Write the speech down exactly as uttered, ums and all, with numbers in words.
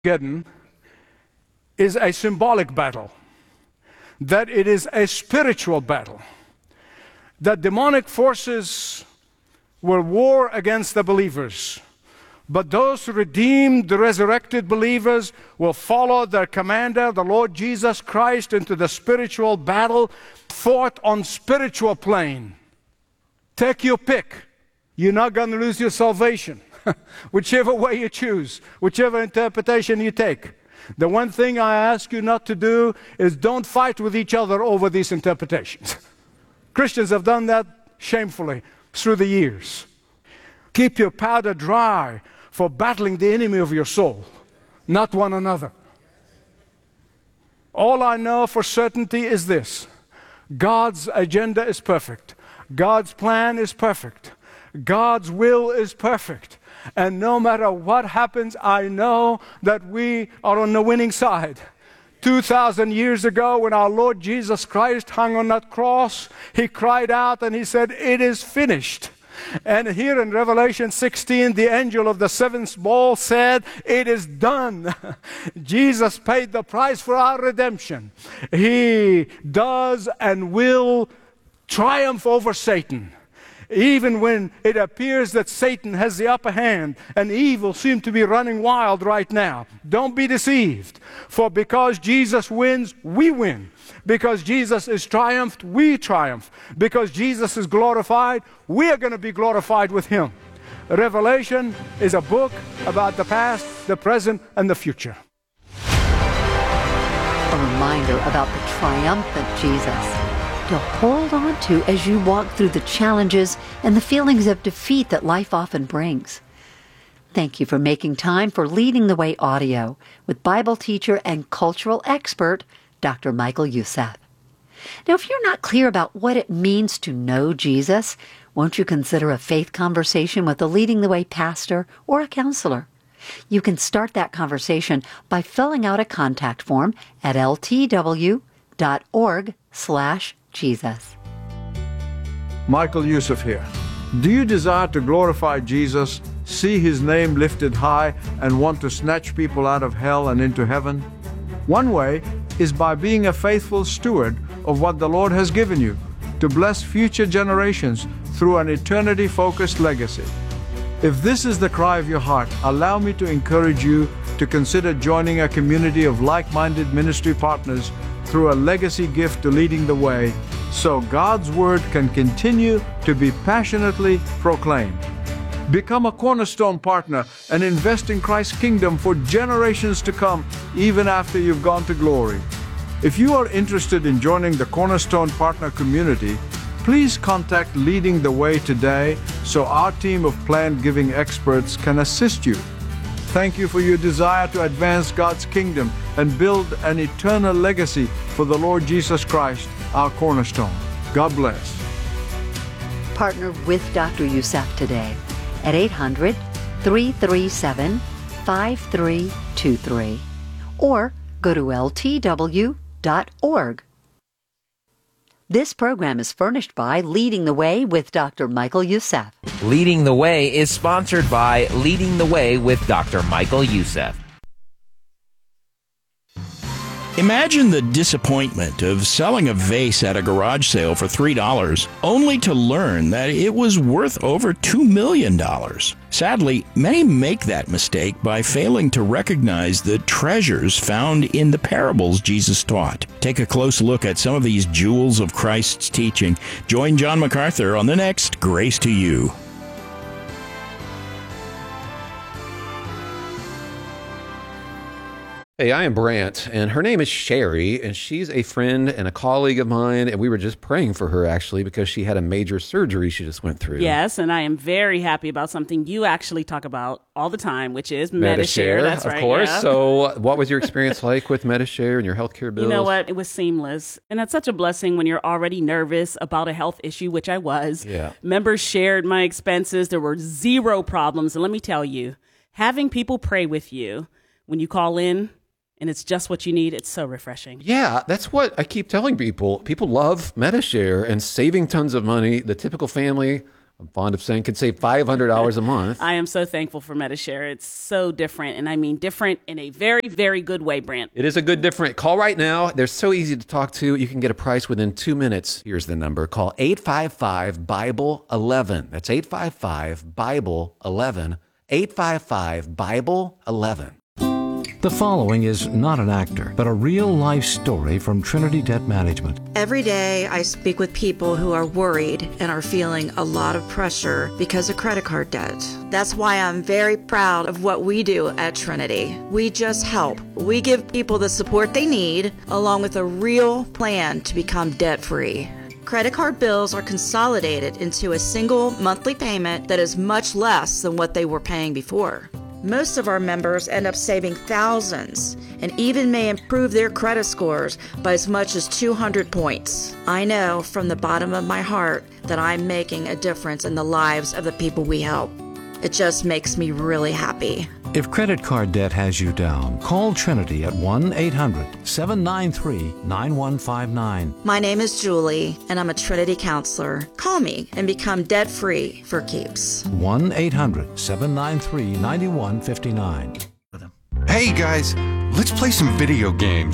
Armageddon is a symbolic battle, that it is a spiritual battle, that demonic forces will war against the believers, but those redeemed, the resurrected believers will follow their commander, the Lord Jesus Christ, into the spiritual battle fought on spiritual plane. Take your pick. You're not going to lose your salvation. Whichever way you choose, whichever interpretation you take. The one thing I ask you not to do is don't fight with each other over these interpretations. Christians have done that shamefully through the years. Keep your powder dry for battling the enemy of your soul, not one another. All I know for certainty is this: God's agenda is perfect. God's plan is perfect. God's will is perfect. And no matter what happens, I know that we are on the winning side. two thousand years ago, when our Lord Jesus Christ hung on that cross, He cried out and He said, "It is finished." And here in Revelation sixteen, the angel of the seventh bowl said, "It is done." Jesus paid the price for our redemption. He does and will triumph over Satan. Even when it appears that Satan has the upper hand and evil seems to be running wild right now, don't be deceived. For because Jesus wins, we win. Because Jesus is triumphed, we triumph. Because Jesus is glorified, we are going to be glorified with Him. Revelation is a book about the past, the present, and the future. A reminder about the triumphant Jesus to hold on to as you walk through the challenges and the feelings of defeat that life often brings. Thank you for making time for Leading the Way audio with Bible teacher and cultural expert, Doctor Michael Youssef. Now, if you're not clear about what it means to know Jesus, won't you consider a faith conversation with a Leading the Way pastor or a counselor? You can start that conversation by filling out a contact form at ltw.org slash Jesus. Michael Youssef here. Do you desire to glorify Jesus, see His name lifted high, and want to snatch people out of hell and into heaven? One way is by being a faithful steward of what the Lord has given you to bless future generations through an eternity-focused legacy. If this is the cry of your heart, allow me to encourage you to consider joining a community of like-minded ministry partners through a legacy gift to Leading the Way, so God's Word can continue to be passionately proclaimed. Become a Cornerstone partner and invest in Christ's kingdom for generations to come, even after you've gone to glory. If you are interested in joining the Cornerstone Partner community, please contact Leading the Way today so our team of planned giving experts can assist you. Thank you for your desire to advance God's kingdom and build an eternal legacy for the Lord Jesus Christ, our cornerstone. God bless. Partner with Doctor Youssef today at eight hundred, three three seven, five three two three or go to L T W dot org. This program is furnished by Leading the Way with Doctor Michael Youssef. Leading the Way is sponsored by Leading the Way with Doctor Michael Youssef. Imagine the disappointment of selling a vase at a garage sale for three dollars, only to learn that it was worth over two million dollars. Sadly, many make that mistake by failing to recognize the treasures found in the parables Jesus taught. Take a close look at some of these jewels of Christ's teaching. Join John MacArthur on the next Grace to You. Hey, I am Brant, and her name is Sherry, and she's a friend and a colleague of mine, and we were just praying for her, actually, because she had a major surgery she just went through. Yes, and I am very happy about something you actually talk about all the time, which is Medi-Share. Medi-Share, That's of right, course. yeah. So what was your experience like with Medi-Share and your healthcare bills? You know what? It was seamless, and that's such a blessing when you're already nervous about a health issue, which I was. Yeah. Members shared my expenses. There were zero problems, and let me tell you, having people pray with you when you call in, and it's just what you need, it's so refreshing. Yeah, that's what I keep telling people. People love Medi-Share and saving tons of money. The typical family I'm fond of saying, could save five hundred dollars a month. I am so thankful for Medi-Share. It's so different, and I mean different in a very, very good way, Brent. It is a good different. Call right now. They're so easy to talk to. You can get a price within two minutes. Here's the number. Call eight five five, Bible eleven. That's eight five five, Bible eleven. eight five five, Bible eleven. The following is not an actor, but a real-life story from Trinity Debt Management. Every day I speak with people who are worried and are feeling a lot of pressure because of credit card debt. That's why I'm very proud of what we do at Trinity. We just help. We give people the support they need, along with a real plan to become debt-free. Credit card bills are consolidated into a single monthly payment that is much less than what they were paying before. Most of our members end up saving thousands and even may improve their credit scores by as much as two hundred points. I know from the bottom of my heart that I'm making a difference in the lives of the people we help. It just makes me really happy. If credit card debt has you down, call Trinity at one eight hundred, seven nine three, nine one five nine. My name is Julie, and I'm a Trinity counselor. Call me and become debt-free for keeps. one eight hundred, seven nine three, nine one five nine. Hey guys, let's play some video games.